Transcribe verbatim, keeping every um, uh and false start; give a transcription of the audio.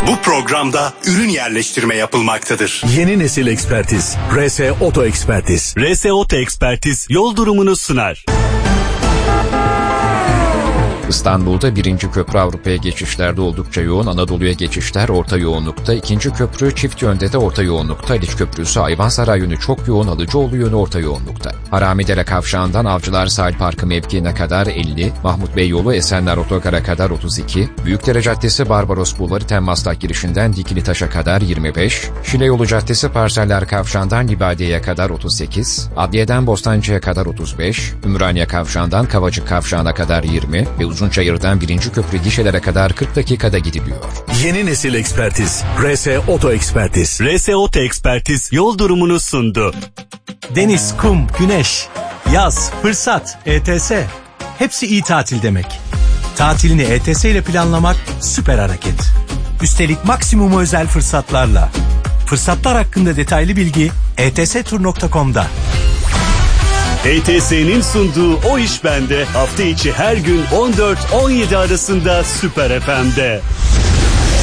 Bu programda ürün yerleştirme yapılmaktadır. Yeni nesil ekspertiz. R S Oto Ekspertiz. R S Oto Ekspertiz yol durumunu sunar. İstanbul'da birinci köprü Avrupa'ya geçişlerde oldukça yoğun, Anadolu'ya geçişler orta yoğunlukta, ikinci köprü çift yönde de orta yoğunlukta, Haliç Köprüsü Ayvansaray yönü çok yoğun, Alıcıoğlu yönü orta yoğunlukta. Haramidere Kavşağı'ndan Avcılar Sahil Parkı mevkiine kadar elli, Mahmut Bey yolu Esenler Otogar'a kadar otuz iki, Büyükdere Caddesi Barbaros Bulvarı Temmaslak girişinden Dikilitaş'a kadar yirmi beş, Şile Yolu Caddesi Parseller Kavşağı'ndan Libadiye'ye kadar otuz sekiz, Adliye'den Bostancı'ya kadar otuz beş, Ümraniye Kavşağı'ndan Kavacık Kavşağı'na kadar yirmi ve Uzunçayır'dan birinci köprü gişelere kadar kırk dakikada gidiliyor. Yeni nesil ekspertiz. R S Oto Ekspertiz. R S Oto Ekspertiz yol durumunu sundu. Deniz, kum, güneş, yaz, fırsat, E T S. Hepsi iyi tatil demek. Tatilini E T S ile planlamak süper hareket. Üstelik maksimum özel fırsatlarla. Fırsatlar hakkında detaylı bilgi e t s tur nokta com'da. E T S'nin sunduğu O İş Bende hafta içi her gün on dört on yedi arasında Süper F M'de.